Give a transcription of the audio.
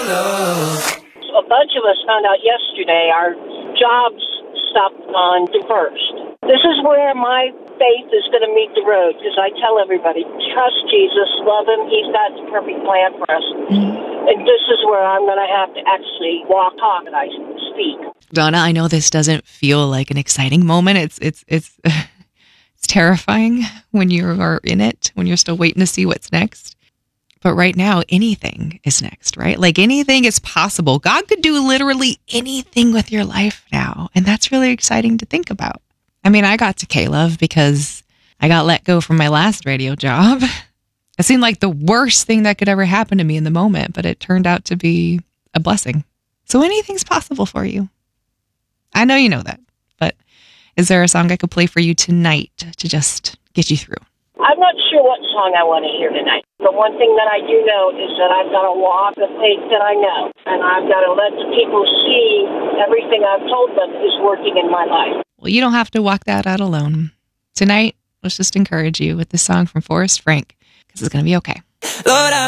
A bunch of us found out yesterday our jobs stopped on the 1st. This is where my faith is going to meet the road, because I tell everybody, trust Jesus, love him, he's got the perfect plan for us. And this is where I'm going to have to actually walk, talk, and I speak. Donna, I know this doesn't feel like an exciting moment. It's it's terrifying when you are in it, when you're still waiting to see what's next. But right now, anything is next, right? Like anything is possible. God could do literally anything with your life now. And that's really exciting to think about. I mean, I got to K-Love because I got let go from my last radio job. It seemed like the worst thing that could ever happen to me in the moment, but it turned out to be a blessing. So anything's possible for you. I know you know that, but is there a song I could play for you tonight to just get you through? I'm not sure what song I want to hear tonight. The one thing that I do know is that I've got to walk the faith that I know, and I've got to let the people see everything I've told them is working in my life. Well, you don't have to walk that out alone. Tonight, let's just encourage you with this song from Forrest Frank, because it's going to be okay. Lord, I